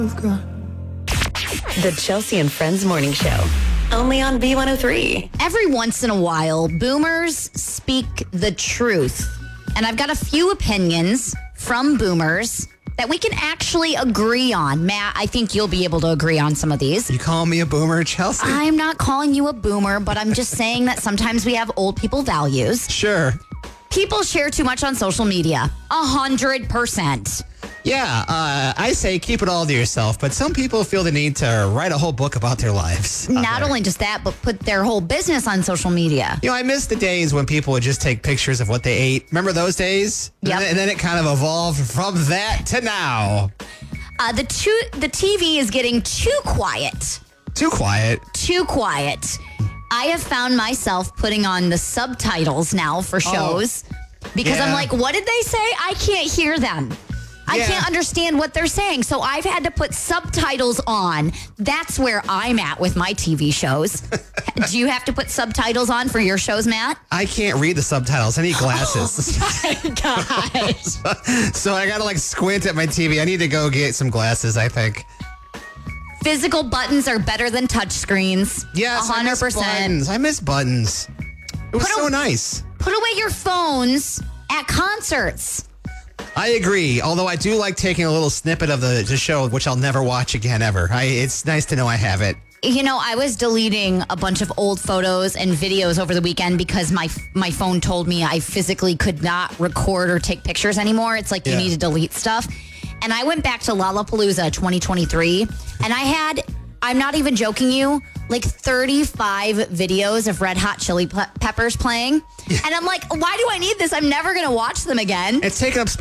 The Chelsea and Friends Morning Show. Only on B103. Every once in a while, boomers speak the truth. And I've got a few opinions from boomers that we can actually agree on. Matt, I think you'll be able to agree on some of these. You call me a boomer, Chelsea? I'm not calling you a boomer, but I'm just saying that sometimes we have old people values. Sure. People share too much on social media. 100%. Yeah, I say keep it all to yourself, but some people feel the need to write a whole book about their lives. Not only just that, but put their whole business on social media. You know, I miss the days when people would just take pictures of what they ate. Remember those days? Yep. And then it kind of evolved from that to now. The TV is getting too quiet. Too quiet. Too quiet. I have found myself putting on the subtitles now for shows because I'm like, what did they say? I can't hear them. I can't understand what they're saying. So I've had to put subtitles on. That's where I'm at with my TV shows. Do you have to put subtitles on for your shows, Matt? I can't read the subtitles. I need glasses. Oh my gosh. So I got to squint at my TV. I need to go get some glasses, I think. Physical buttons are better than touch screens. Yes, 100%. I miss buttons. It was so nice. Put away your phones at concerts. I agree, although I do like taking a little snippet of the show, which I'll never watch again ever. It's nice to know I have it. You know, I was deleting a bunch of old photos and videos over the weekend because my phone told me I physically could not record or take pictures anymore. It's like you need to delete stuff. And I went back to Lollapalooza 2023, and I'm not even joking you, 35 videos of Red Hot Chili Peppers playing. And I'm like, why do I need this? I'm never going to watch them again. It's taking up space.